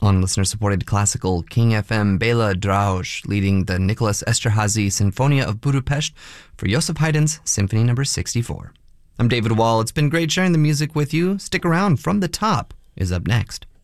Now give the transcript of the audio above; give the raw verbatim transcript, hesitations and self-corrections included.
On listener-supported classical, King F M Bela Drauj leading the Nicholas Esterhazy Sinfonia of Budapest for Joseph Haydn's Symphony number sixty-four. I'm David Wall. It's been great sharing the music with you. Stick around. From the Top is up next.